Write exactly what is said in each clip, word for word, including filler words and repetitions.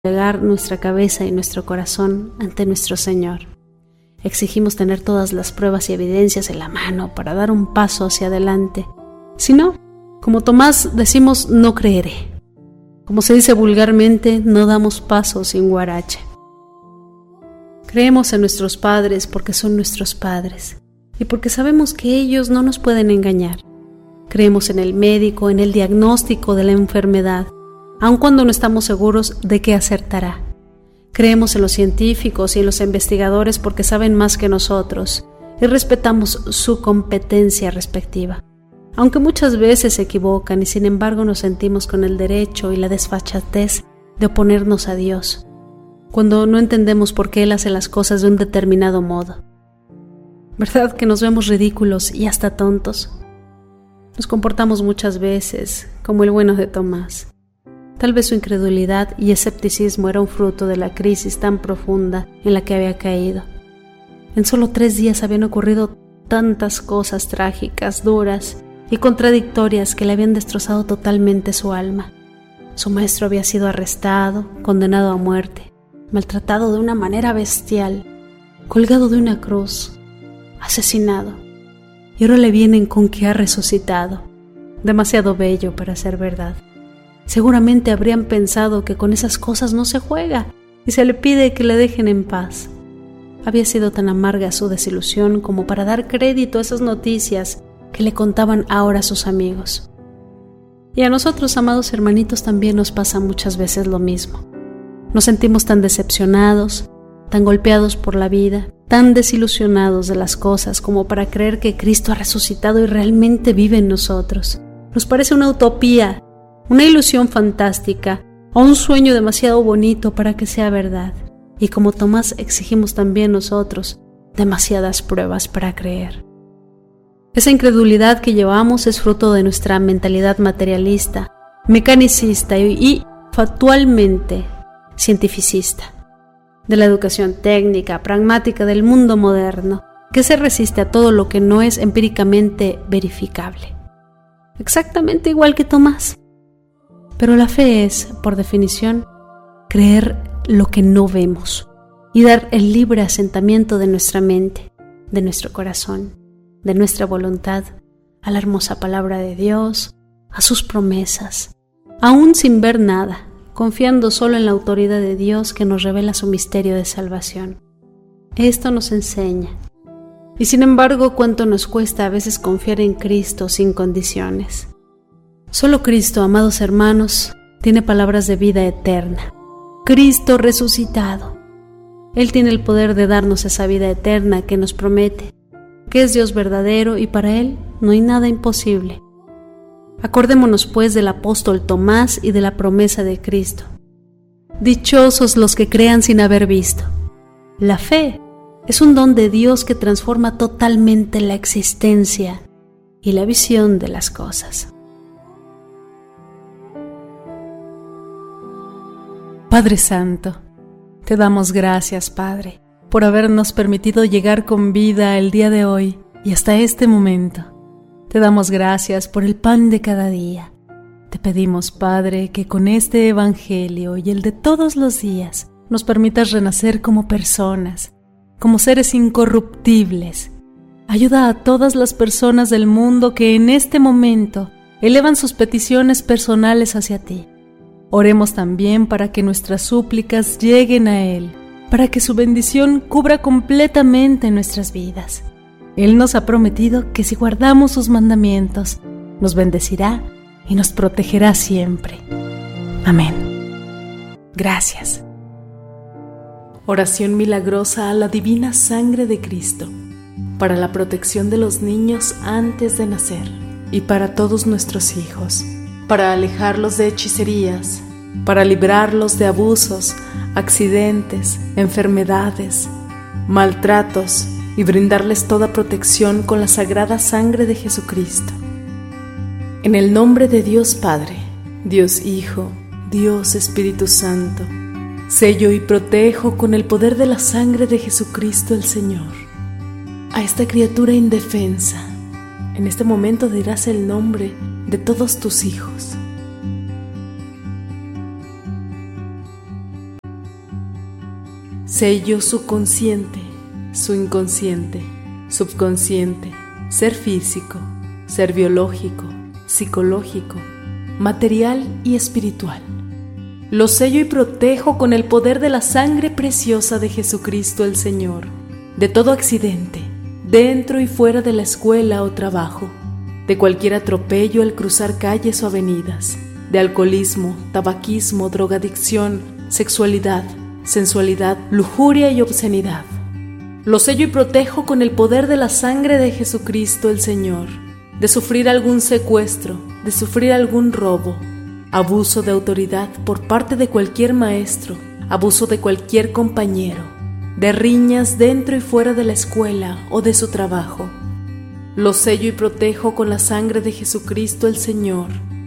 doblegar nuestra cabeza y nuestro corazón ante nuestro Señor. Exigimos tener todas las pruebas y evidencias en la mano para dar un paso hacia adelante. Si no, como Tomás, decimos no creeré. Como se dice vulgarmente, no damos paso sin guarache. Creemos en nuestros padres porque son nuestros padres y porque sabemos que ellos no nos pueden engañar. Creemos en el médico, en el diagnóstico de la enfermedad, aun cuando no estamos seguros de que acertará. Creemos en los científicos y en los investigadores porque saben más que nosotros y respetamos su competencia respectiva. Aunque muchas veces se equivocan y sin embargo nos sentimos con el derecho y la desfachatez de oponernos a Dios, cuando no entendemos por qué Él hace las cosas de un determinado modo. ¿Verdad que nos vemos ridículos y hasta tontos? Nos comportamos muchas veces como el bueno de Tomás. Tal vez su incredulidad y escepticismo era un fruto de la crisis tan profunda en la que había caído. En solo tres días habían ocurrido tantas cosas trágicas, duras y contradictorias que le habían destrozado totalmente su alma. Su maestro había sido arrestado, condenado a muerte, maltratado de una manera bestial, colgado de una cruz, asesinado. Y ahora le vienen con que ha resucitado. Demasiado bello para ser verdad. Seguramente habrían pensado que con esas cosas no se juega y se le pide que le dejen en paz. Había sido tan amarga su desilusión como para dar crédito a esas noticias que le contaban ahora sus amigos. Y a nosotros, amados hermanitos, también nos pasa muchas veces lo mismo. Nos sentimos tan decepcionados, tan golpeados por la vida, tan desilusionados de las cosas como para creer que Cristo ha resucitado y realmente vive en nosotros. Nos parece una utopía, una ilusión fantástica o un sueño demasiado bonito para que sea verdad. Y como Tomás exigimos también nosotros demasiadas pruebas para creer. Esa incredulidad que llevamos es fruto de nuestra mentalidad materialista, mecanicista y, y factualmente cientificista, de la educación técnica, pragmática del mundo moderno, que se resiste a todo lo que no es empíricamente verificable. Exactamente igual que Tomás. Pero la fe es, por definición, creer lo que no vemos y dar el libre asentamiento de nuestra mente, de nuestro corazón, de nuestra voluntad a la hermosa palabra de Dios, a sus promesas, aún sin ver nada, confiando solo en la autoridad de Dios que nos revela su misterio de salvación. Esto nos enseña. Y sin embargo, cuánto nos cuesta a veces confiar en Cristo sin condiciones. Solo Cristo, amados hermanos, tiene palabras de vida eterna. Cristo resucitado. Él tiene el poder de darnos esa vida eterna que nos promete, que es Dios verdadero y para Él no hay nada imposible. Acordémonos pues del apóstol Tomás y de la promesa de Cristo. Dichosos los que crean sin haber visto. La fe es un don de Dios que transforma totalmente la existencia y la visión de las cosas. Padre Santo, te damos gracias, Padre, por habernos permitido llegar con vida el día de hoy y hasta este momento. Te damos gracias por el pan de cada día. Te pedimos, Padre, que con este Evangelio y el de todos los días nos permitas renacer como personas, como seres incorruptibles. Ayuda a todas las personas del mundo que en este momento elevan sus peticiones personales hacia ti. Oremos también para que nuestras súplicas lleguen a Él, para que su bendición cubra completamente nuestras vidas. Él nos ha prometido que si guardamos sus mandamientos, nos bendecirá y nos protegerá siempre. Amén. Gracias. Oración milagrosa a la divina sangre de Cristo, para la protección de los niños antes de nacer y para todos nuestros hijos, para alejarlos de hechicerías, para librarlos de abusos, accidentes, enfermedades, maltratos y brindarles toda protección con la sagrada sangre de Jesucristo. En el nombre de Dios Padre, Dios Hijo, Dios Espíritu Santo, sello y protejo con el poder de la sangre de Jesucristo el Señor a esta criatura indefensa. En este momento dirás el nombre de todos tus hijos. sello su consciente, su inconsciente, subconsciente, ser físico, ser biológico, psicológico, material y espiritual. Lo sello y protejo con el poder de la sangre preciosa de Jesucristo el Señor, de todo accidente, dentro y fuera de la escuela o trabajo, de cualquier atropello al cruzar calles o avenidas, de alcoholismo, tabaquismo, drogadicción, sexualidad, sensualidad, lujuria y obscenidad. Lo sello y protejo con el poder de la sangre de Jesucristo el Señor, de sufrir algún secuestro, de sufrir algún robo, abuso de autoridad por parte de cualquier maestro, abuso de cualquier compañero, de riñas dentro y fuera de la escuela o de su trabajo. Lo sello y protejo con la sangre de Jesucristo el Señor,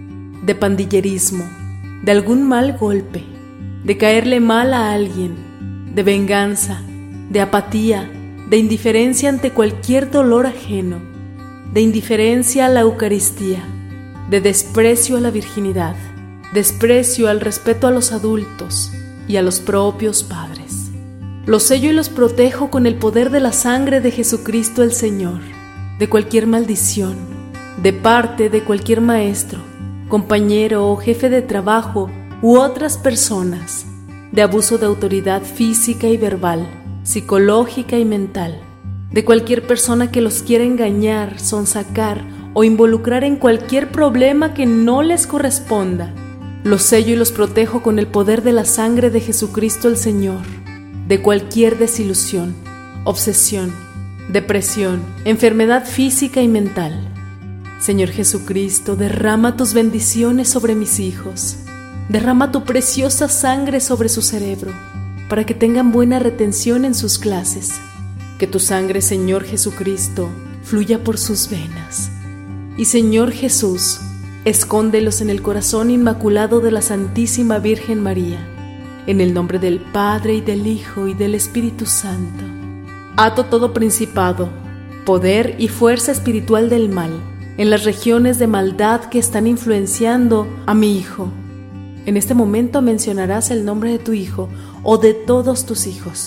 de pandillerismo, de algún mal golpe, de caerle mal a alguien, de venganza, de apatía, de indiferencia ante cualquier dolor ajeno, de indiferencia a la Eucaristía, de desprecio a la virginidad, desprecio al respeto a los adultos y a los propios padres. Los sello y los protejo con el poder de la sangre de Jesucristo el Señor, de cualquier maldición, de parte de cualquier maestro, compañero o jefe de trabajo u otras personas, de abuso de autoridad física y verbal, psicológica y mental, de cualquier persona que los quiera engañar, sonsacar o involucrar en cualquier problema que no les corresponda. Los sello y los protejo con el poder de la sangre de Jesucristo el Señor, de cualquier desilusión, obsesión, depresión, enfermedad física y mental. Señor Jesucristo, derrama tus bendiciones sobre mis hijos, derrama tu preciosa sangre sobre su cerebro, para que tengan buena retención en sus clases. Que tu sangre, Señor Jesucristo, fluya por sus venas. Y Señor Jesús, escóndelos en el corazón inmaculado de la Santísima Virgen María, en el nombre del Padre y del Hijo y del Espíritu Santo. Ato todo principado, poder y fuerza espiritual del mal en las regiones de maldad que están influenciando a mi hijo. En este momento mencionarás el nombre de tu hijo o de todos tus hijos.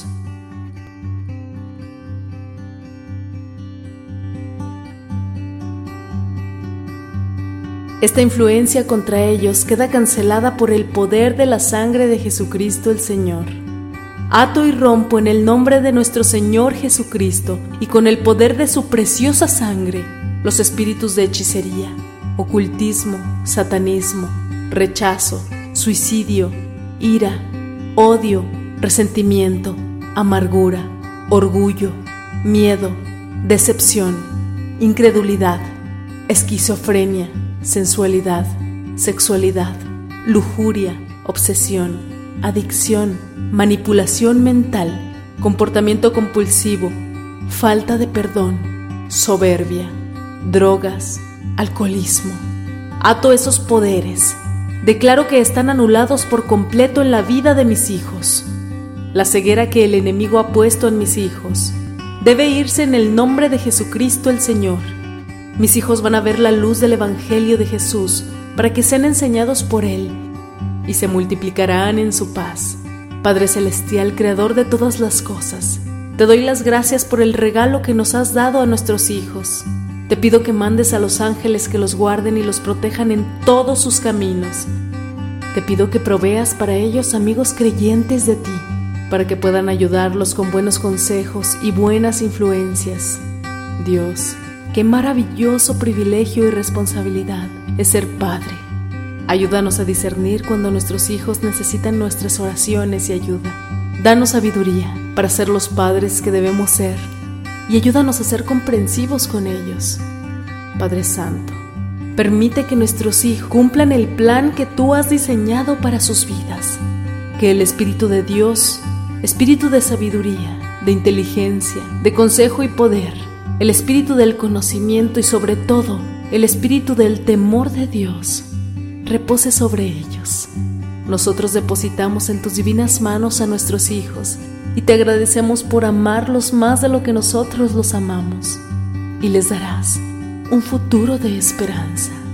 Esta influencia contra ellos queda cancelada por el poder de la sangre de Jesucristo el Señor. Ato y rompo en el nombre de nuestro Señor Jesucristo y con el poder de su preciosa sangre los espíritus de hechicería, ocultismo, satanismo, rechazo, suicidio, ira, odio, resentimiento, amargura, orgullo, miedo, decepción, incredulidad, esquizofrenia, sensualidad, sexualidad, lujuria, obsesión, adicción, manipulación mental, comportamiento compulsivo, falta de perdón, soberbia, drogas, alcoholismo. Ato esos poderes. Declaro que están anulados por completo en la vida de mis hijos. La ceguera que el enemigo ha puesto en mis hijos debe irse en el nombre de Jesucristo el Señor. Mis hijos van a ver la luz del Evangelio de Jesús para que sean enseñados por Él y se multiplicarán en su paz. Padre Celestial, Creador de todas las cosas, te doy las gracias por el regalo que nos has dado a nuestros hijos. Te pido que mandes a los ángeles que los guarden y los protejan en todos sus caminos. Te pido que proveas para ellos amigos creyentes de ti, para que puedan ayudarlos con buenos consejos y buenas influencias. Dios, qué maravilloso privilegio y responsabilidad es ser padre. Ayúdanos a discernir cuando nuestros hijos necesitan nuestras oraciones y ayuda. Danos sabiduría para ser los padres que debemos ser y ayúdanos a ser comprensivos con ellos. Padre Santo, permite que nuestros hijos cumplan el plan que tú has diseñado para sus vidas. Que el Espíritu de Dios, Espíritu de sabiduría, de inteligencia, de consejo y poder, el Espíritu del conocimiento y sobre todo el Espíritu del temor de Dios, repose sobre ellos. Nosotros depositamos en tus divinas manos a nuestros hijos y te agradecemos por amarlos más de lo que nosotros los amamos, y les darás un futuro de esperanza.